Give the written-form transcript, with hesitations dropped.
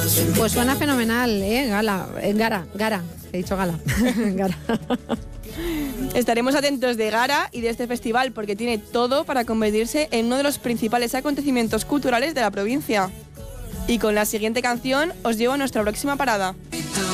Pues suena fenomenal, Gara, he dicho Gala. Gara. Estaremos atentos de Gara y de este festival porque tiene todo para convertirse en uno de los principales acontecimientos culturales de la provincia. Y con la siguiente canción os llevo a nuestra próxima parada.